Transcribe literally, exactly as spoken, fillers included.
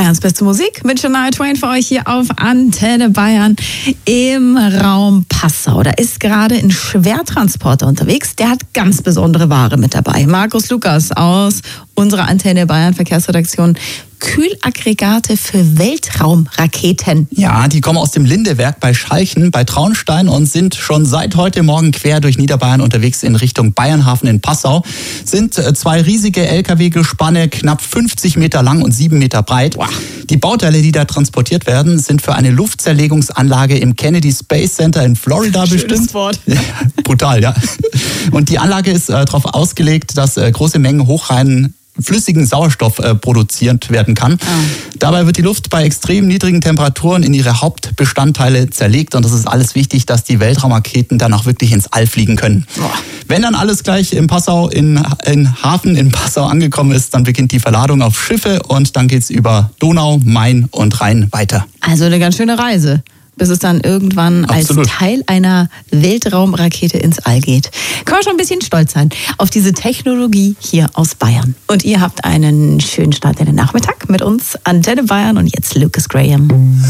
Bayerns beste Musik mit Shania Twain für euch hier auf Antenne Bayern im Raum Passau. Da ist gerade ein Schwertransporter unterwegs. Der hat ganz besondere Ware mit dabei. Markus Lukas aus unserer Antenne Bayern Verkehrsredaktion. Kühlaggregate für Weltraumraketen. Ja, die kommen aus dem Lindewerk bei Schalchen bei Traunstein und sind schon seit heute Morgen quer durch Niederbayern unterwegs in Richtung Bayernhafen in Passau. Sind zwei riesige L K W-Gespanne, knapp fünfzig Meter lang und sieben Meter breit. Wow. Die Bauteile, die da transportiert werden, sind für eine Luftzerlegungsanlage im Kennedy Space Center in Florida Schönes bestimmt. Wort. Ja, brutal, ja. Und die Anlage ist äh, darauf ausgelegt, dass äh, große Mengen hochreinen flüssigen Sauerstoff äh, produziert werden kann. Oh. Dabei wird die Luft bei extrem niedrigen Temperaturen in ihre Hauptbestandteile zerlegt und das ist alles wichtig, dass die Weltraumraketen dann auch wirklich ins All fliegen können. Oh. Wenn dann alles gleich in Passau, in, in Hafen in Passau angekommen ist, dann beginnt die Verladung auf Schiffe und dann geht's über Donau, Main und Rhein weiter. Also eine ganz schöne Reise, bis es dann irgendwann Absolut. als Teil einer Weltraumrakete ins All geht. Können wir schon ein bisschen stolz sein auf diese Technologie hier aus Bayern. Und ihr habt einen schönen Start in den Nachmittag mit uns, Antenne Bayern und jetzt Lucas Graham.